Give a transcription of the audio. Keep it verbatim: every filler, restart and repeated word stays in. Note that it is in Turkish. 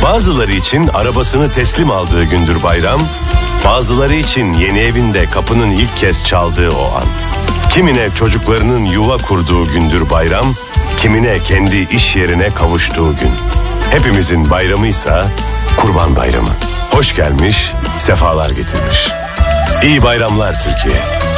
Bazıları için arabasını teslim aldığı gündür bayram, bazıları için yeni evinde kapının ilk kez çaldığı o an. Kimine çocuklarının yuva kurduğu gündür bayram, kimine kendi iş yerine kavuştuğu gün. Hepimizin bayramıysa Kurban Bayramı. Hoş gelmiş, sefalar getirmiş. İyi bayramlar Türkiye.